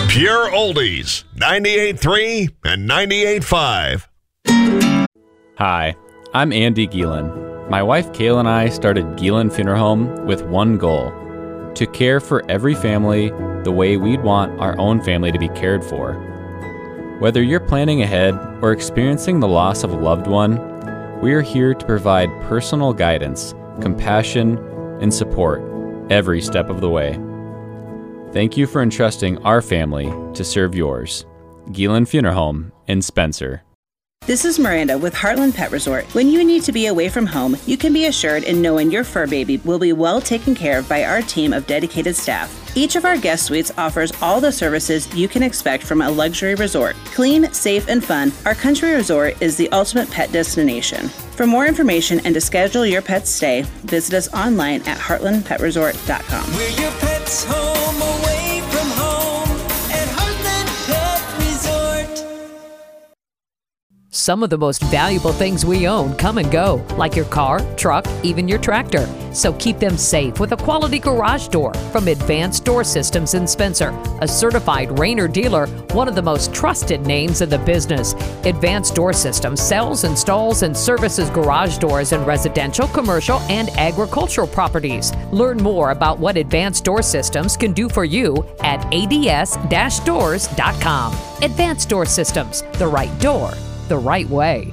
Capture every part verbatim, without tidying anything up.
Pure Oldies, ninety-eight point three and ninety-eight point five. Hi, I'm Andy Gielen. My wife Kayla and I started Gielen Funeral Home with one goal: to care for every family the way we'd want our own family to be cared for. Whether you're planning ahead or experiencing the loss of a loved one, we are here to provide personal guidance, compassion, and support every step of the way. Thank you for entrusting our family to serve yours. Gielen Funeral Home in Spencer. This is Miranda with Heartland Pet Resort. When you need to be away from home, you can be assured in knowing your fur baby will be well taken care of by our team of dedicated staff. Each of our guest suites offers all the services you can expect from a luxury resort. Clean, safe, and fun, our country resort is the ultimate pet destination. For more information and to schedule your pet's stay, visit us online at heartland pet resort dot com. We're your pet's home, away from home at Heartland Pet Resort. Some of the most valuable things we own come and go, like your car, truck, even your tractor. So keep them safe with a quality garage door from Advanced Door Systems in Spencer, a certified Rainer dealer, one of the most trusted names in the business. Advanced Door Systems sells, installs, and services garage doors in residential, commercial, and agricultural properties. Learn more about what Advanced Door Systems can do for you at A D S dash doors dot com. Advanced Door Systems, the right door, the right way.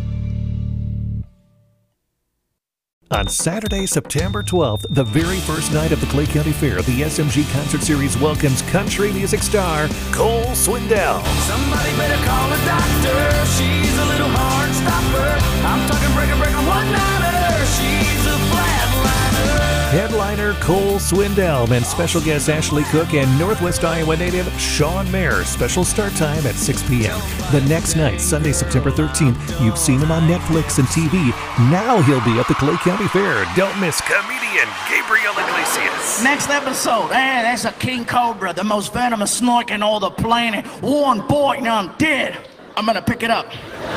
On Saturday, September twelfth, the very first night of the Clay County Fair, the S M G Concert Series welcomes country music star Cole Swindell. Somebody better call a doctor. She's a little hard stopper. I'm talking breaker breaker one nighter. She's a flatliner. Headliner Cole Swindell and special guest Ashley Cook and Northwest Iowa native Sean Mayer. Special start time at six p.m. The next night, Sunday, September thirteenth, you've seen him on Netflix and T V. Now he'll be at the Clay County Fair. Don't miss comedian Gabriel Iglesias. Next episode, hey, that's a king cobra, the most venomous snake in all the planet. One boy, now I'm dead. I'm gonna pick it up.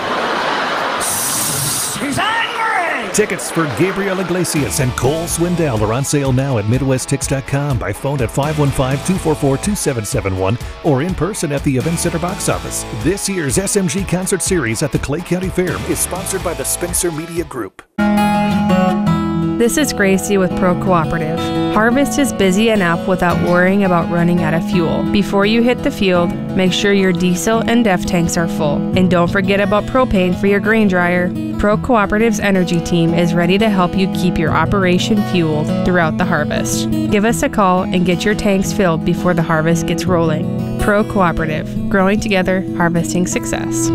He's angry! Tickets for Gabriel Iglesias and Cole Swindell are on sale now at midwest tix dot com, by phone at five one five, two four four, two seven seven one, or in person at the Event Center box office. This year's S M G Concert Series at the Clay County Fair is sponsored by the Spencer Media Group. This is Gracie with Pro Cooperative. Harvest is busy enough without worrying about running out of fuel. Before you hit the field, make sure your diesel and D E F tanks are full. And don't forget about propane for your grain dryer. Pro Cooperative's energy team is ready to help you keep your operation fueled throughout the harvest. Give us a call and get your tanks filled before the harvest gets rolling. Pro Cooperative, growing together, harvesting success.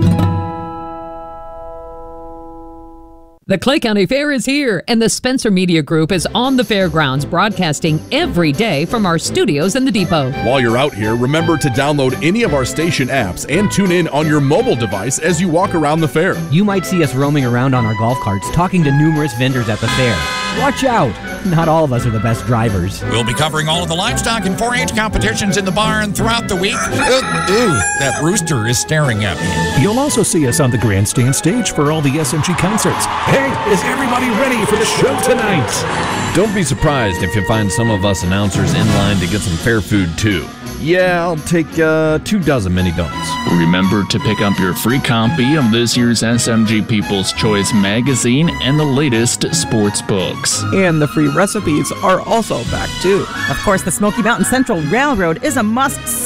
The Clay County Fair is here, and the Spencer Media Group is on the fairgrounds, broadcasting every day from our studios in the depot. While you're out here, remember to download any of our station apps and tune in on your mobile device as you walk around the fair. You might see us roaming around on our golf carts, talking to numerous vendors at the fair. Watch out! Not all of us are the best drivers. We'll be covering all of the livestock and four H competitions in the barn throughout the week. Ooh, ooh, that rooster is staring at me. You'll also see us on the grandstand stage for all the S M G concerts. Hey, is everybody ready for the show tonight? Don't be surprised if you find some of us announcers in line to get some fair food too. Yeah, I'll take uh, two dozen mini donuts. Remember to pick up your free copy of this year's S M G People's Choice magazine and the latest sports books. And the free recipes are also back too. Of course, the Smoky Mountain Central Railroad is a must-see.